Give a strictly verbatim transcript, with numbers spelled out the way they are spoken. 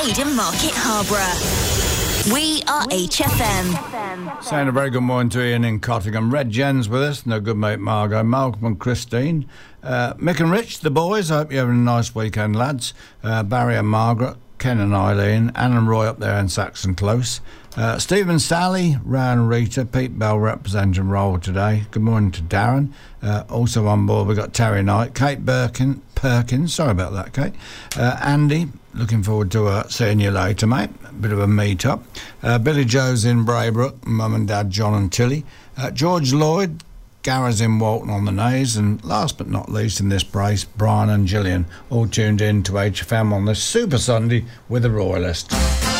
made in Market Harborough. We are H F M. Saying a very good morning to Ian in Cottingham. Red Jen's with us, and her good mate Margot, Malcolm and Christine. Uh, Mick and Rich, the boys. I hope you're having a nice weekend, lads. Uh, Barry and Margaret, Ken and Eileen, Anne and Roy up there in Saxon Close. Uh, Stephen, Sally, Ray and Rita, Pete Bell representing Roll today. Good morning to Darren. Uh, also on board we've got Terry Knight, Kate Birkin, Perkins, sorry about that, Kate. Uh, Andy, looking forward to uh, seeing you later, mate. A bit of a meet-up. Uh, Billy Joe's in Braybrook, Mum and Dad John and Tilly. Uh, George Lloyd, Garra's in Walton on the Naze, and last but not least in this brace, Brian and Gillian, all tuned in to H F M on this Super Sunday with the Royalist.